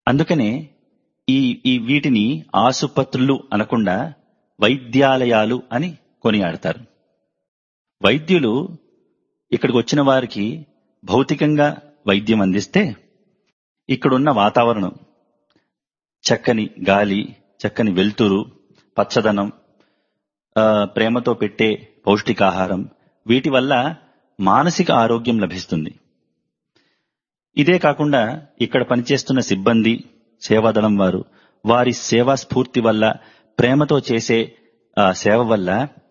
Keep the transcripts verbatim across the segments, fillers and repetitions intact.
అందుకనే ఈ ఈ వీటిని ఆసుపత్రులు అనకుండా వైద్యాలయాలు అని కొనియాడతారు. వైద్యులు ఇక్కడికి వచ్చిన వారికి భౌతికంగా వైద్యం అందిస్తే ఇక్కడున్న వాతావరణం, చక్కని గాలి, చక్కని వెలుతురు, పచ్చదనం, ప్రేమతో పెట్టే పౌష్టికాహారం, వీటి వల్ల మానసిక ఆరోగ్యం లభిస్తుంది. ఇదే కాకుండా ఇక్కడ పనిచేస్తున్న సిబ్బంది, సేవాదళం వారు వారి సేవా స్ఫూర్తి వల్ల, ప్రేమతో చేసే సేవ వల్ల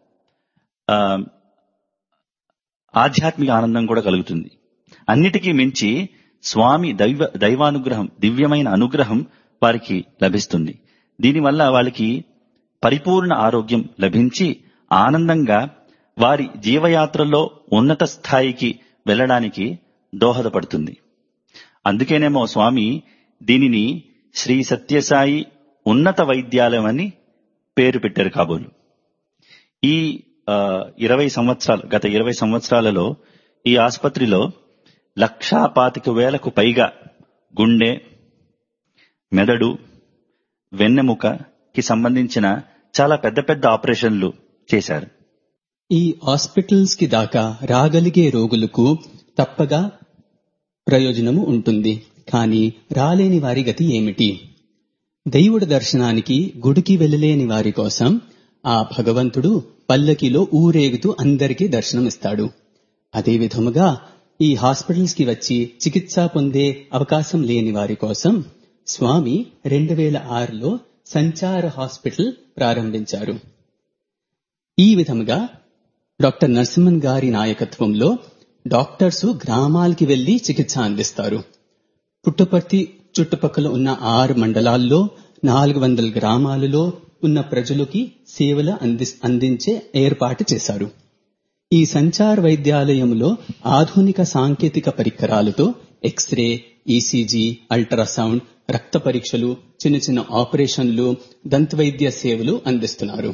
ఆధ్యాత్మిక ఆనందం కూడా కలుగుతుంది. అన్నిటికీ మించి స్వామి దైవ దైవానుగ్రహం, దివ్యమైన అనుగ్రహం వారికి లభిస్తుంది. దీనివల్ల వాళ్ళకి పరిపూర్ణ ఆరోగ్యం లభించి ఆనందంగా వారి జీవయాత్రలో ఉన్నత స్థాయికి వెళ్ళడానికి దోహదపడుతుంది. అందుకేనేమో స్వామి దీనిని శ్రీ సత్యసాయి ఉన్నత వైద్యాలయం అని పేరు పెట్టారు కాబోలు. ఈ ఇరవై సంవత్సరాలు గత ఇరవై సంవత్సరాలలో ఈ ఆసుపత్రిలో లక్షా పాతిక వేలకు పైగా గుండె, మెదడు, వెన్నెముకకి సంబంధించిన చాలా పెద్ద పెద్ద ఆపరేషన్లు చేశారు. ఈ హాస్పిటల్స్ కి దాకా రాగలిగే రోగులకు తప్పగా ప్రయోజనము ఉంటుంది. కానీ రాలేని వారి గతి ఏమిటి? దైవుడి దర్శనానికి గుడికి వెళ్ళలేని వారి కోసం ఆ భగవంతుడు పల్లకిలో ఊరేగుతూ అందరికీ దర్శనమిస్తాడు. అదే విధముగా ఈ హాస్పిటల్స్ కి వచ్చి చికిత్స పొందే అవకాశం లేని వారి కోసం స్వామి రెండు వేల ఆరులో సంచార హాస్పిటల్ ప్రారంభించారు. ఈ విధముగా డాక్టర్ నరసింహన్ గారి నాయకత్వంలో డాక్టర్స్ గ్రామాలకి వెళ్లి చికిత్స అందిస్తారు. పుట్టపర్తి చుట్టుపక్కల ఉన్న ఆరు మండలాల్లో నాలుగు వందల గ్రామాలలో ఉన్న ప్రజలకి సేవలు అంది అందించే ఏర్పాటు చేశారు. ఈ సంచార్ వైద్యాలయంలో ఆధునిక సాంకేతిక పరికరాలతో ఎక్స్రే, ఈసీజీ, అల్ట్రాసౌండ్, రక్త పరీక్షలు, చిన్న చిన్న ఆపరేషన్లు, దంతవైద్య సేవలు అందిస్తున్నారు.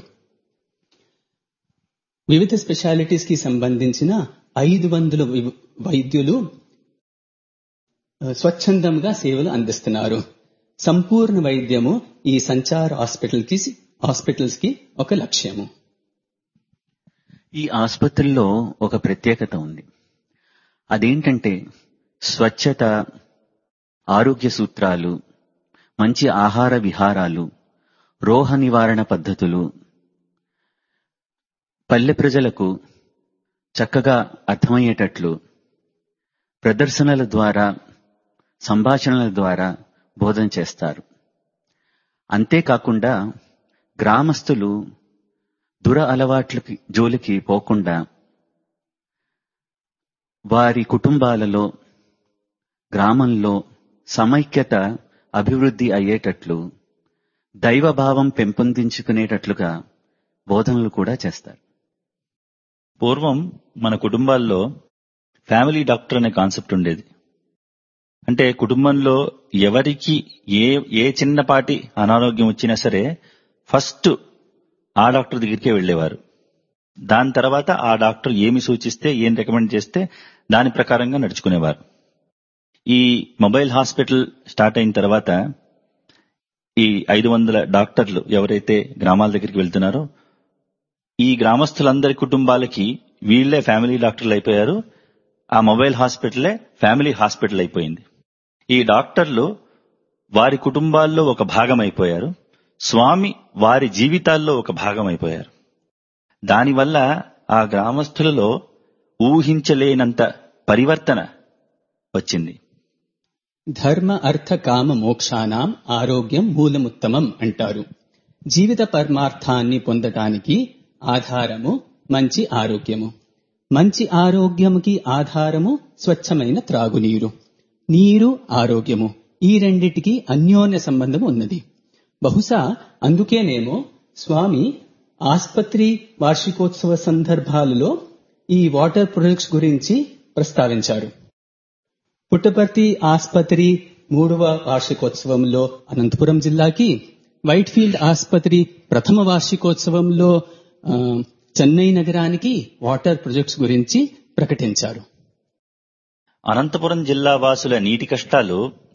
వివిధ స్పెషాలిటీస్ కి సంబంధించిన ఐదు వందల వైద్యులు స్వచ్ఛందంగా సేవలు అందిస్తున్నారు. సంపూర్ణ వైద్యము ఈ సంచార్ హాస్పిటల్ కి హాస్పిటల్స్ కి ఒక లక్ష్యము. ఈ ఆసుపత్రిలో ఒక ప్రత్యేకత ఉంది. అదేంటంటే స్వచ్ఛత, ఆరోగ్య సూత్రాలు, మంచి ఆహార విహారాలు, రోగ నివారణ పద్ధతులు పల్లె ప్రజలకు చక్కగా అర్థమయ్యేటట్లు ప్రదర్శనల ద్వారా, సంభాషణల ద్వారా బోధన చేస్తారు. అంతేకాకుండా గ్రామస్తులు దుర అలవాట్లకి జోలికి పోకుండా వారి కుటుంబాలలో, గ్రామంలో సమైక్యత అభివృద్ధి అయ్యేటట్లు, దైవభావం పెంపొందించుకునేటట్లుగా బోధనలు కూడా చేస్తారు. పూర్వం మన కుటుంబాల్లో ఫ్యామిలీ డాక్టర్ అనే కాన్సెప్ట్ ఉండేది. అంటే కుటుంబంలో ఎవరికి ఏ ఏ చిన్నపాటి అనారోగ్యం వచ్చినా సరే ఫస్ట్ ఆ డాక్టర్ దగ్గరికే వెళ్లేవారు. దాని తర్వాత ఆ డాక్టర్ ఏమి సూచిస్తే, ఏం రికమెండ్ చేస్తే దాని ప్రకారంగా నడుచుకునేవారు. ఈ మొబైల్ హాస్పిటల్ స్టార్ట్ అయిన తర్వాత ఈ ఐదు వందల డాక్టర్లు ఎవరైతే గ్రామాల దగ్గరికి వెళ్తున్నారో ఈ గ్రామస్తులందరి కుటుంబాలకి వీళ్లే ఫ్యామిలీ డాక్టర్లు అయిపోయారు. ఆ మొబైల్ హాస్పిటలే ఫ్యామిలీ హాస్పిటల్ అయిపోయింది. ఈ డాక్టర్లు వారి కుటుంబాల్లో ఒక భాగం అయిపోయారు. స్వామి వారి జీవితాల్లో ఒక భాగం అయిపోయారు. దానివల్ల ఆ గ్రామస్తులలో ఊహించలేనంత పరివర్తన వచ్చింది. ధర్మ అర్థ కామ మోక్షానాం ఆరోగ్యం మూలముత్తమం అంటారు. జీవిత పరమార్థాన్ని పొందటానికి ఆధారము మంచి ఆరోగ్యము. మంచి ఆరోగ్యముకి ఆధారము స్వచ్ఛమైన త్రాగునీరు. నీరు ఆరోగ్యము, ఈ రెండిటికి అన్యోన్య సంబంధం ఉన్నది. బహుశా అందుకేనేమో స్వామి ఆస్పత్రి వార్షికోత్సవ సందర్భాలలో ఈ వాటర్ ప్రొడక్ట్స్ గురించి ప్రస్తావించారు. పుట్టపర్తి ఆస్పత్రి మూడవ వార్షికోత్సవంలో అనంతపురం జిల్లాకి, వైట్ఫీల్డ్ ఆస్పత్రి ప్రథమ వార్షికోత్సవంలో చెన్నై నగరానికి వాటర్ ప్రాజెక్ట్స్ గురించి ప్రకటించారు. అనంతపురం జిల్లా వాసుల నీటి కష్టాలు